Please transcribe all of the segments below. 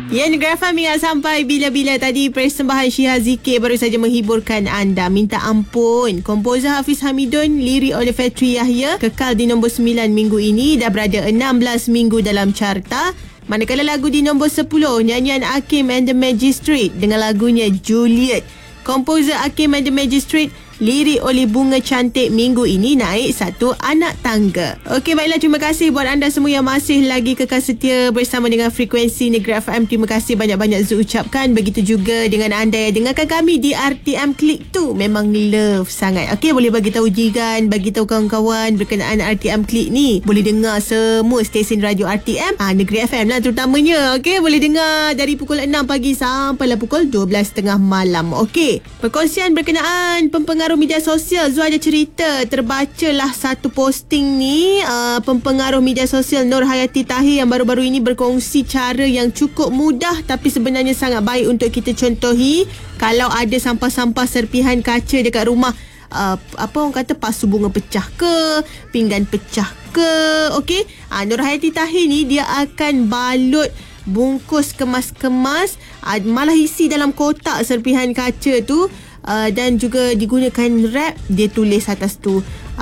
Ya, Negeri FM ingat sampai bila-bila. Tadi persembahan Syiha Zikir baru saja menghiburkan anda. Minta ampun. Komposer Hafiz Hamidun, lirik oleh Fetri Yahya, kekal di nombor 9 minggu ini. Dah berada 16 minggu dalam carta. Manakala lagu di nombor 10, nyanyian Hakim and the Magistrate dengan lagunya Juliet. Komposer Hakim and the Magistrate, lirik oleh Bunga Cantik, minggu ini naik 1 anak tangga. Okey, baiklah, terima kasih buat anda semua yang masih lagi kekal setia bersama dengan frekuensi Negeri FM. Terima kasih banyak-banyak Zu ucapkan. Begitu juga dengan anda yang dengarkan kami di RTM Klik tu. Memang love sangat. Okey, boleh bagi tahu jiran, bagi tahu kawan-kawan berkenaan RTM Klik ni. Boleh dengar semua stesen radio RTM, Negeri FM lah terutamanya. Okey, boleh dengar dari pukul 6 pagi sampai pukul 12.30 malam. Okey, perkongsian berkenaan pempengaruh media sosial. Zu ada cerita, terbacalah satu posting ni, pempengaruh media sosial Nur Hayati Tahir yang baru-baru ini berkongsi cara yang cukup mudah tapi sebenarnya sangat baik untuk kita contohi kalau ada sampah-sampah serpihan kaca dekat rumah. Apa orang kata, pasu bunga pecah ke, pinggan pecah ke. Okey, Nur Hayati Tahir ni dia akan balut bungkus kemas-kemas, malah isi dalam kotak serpihan kaca tu, dan juga digunakan wrap. Dia tulis atas tu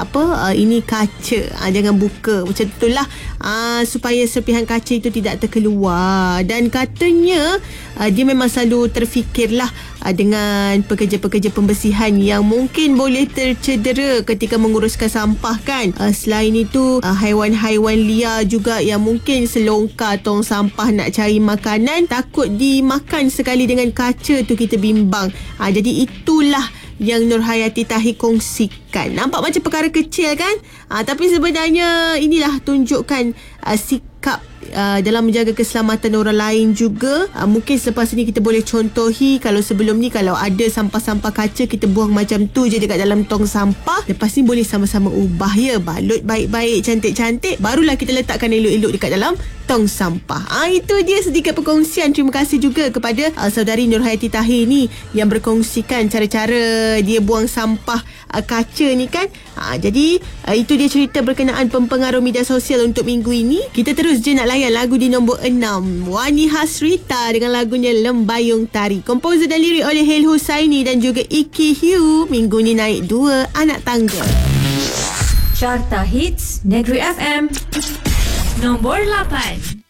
ini kaca, jangan buka, macam itulah, supaya serpihan kaca itu tidak terkeluar. Dan katanya dia memang selalu terfikirlah dengan pekerja-pekerja pembersihan yang mungkin boleh tercedera ketika menguruskan sampah kan. Selain itu, haiwan-haiwan liar juga yang mungkin selongkar tong sampah nak cari makanan, takut dimakan sekali dengan kaca tu, kita bimbang. Jadi itulah yang Nur Hayati Tahir kongsikan. Nampak macam perkara kecil kan? Tapi sebenarnya inilah tunjukkan sikap dalam menjaga keselamatan orang lain juga. Mungkin selepas ini kita boleh contohi, kalau sebelum ni kalau ada sampah-sampah kaca kita buang macam tu je dekat dalam tong sampah, lepas ni boleh sama-sama ubah ya, balut baik-baik, cantik-cantik, barulah kita letakkan elok-elok dekat dalam tong sampah. Itu dia sedikit perkongsian. Terima kasih juga kepada saudari Nur Hayati Tahir ni yang berkongsikan cara-cara dia buang sampah kaca ni kan. Jadi itu dia cerita berkenaan pempengaruh media sosial untuk minggu ini. Kita terus je nak layan lagu di nombor 6, Wani Hasrita dengan lagunya Lembayung Tari. Komposer dan lirik oleh Hel Husaini dan juga Iki Hugh. Minggu ni naik 2 anak tangga. Carta Hits Negeri FM nombor 8.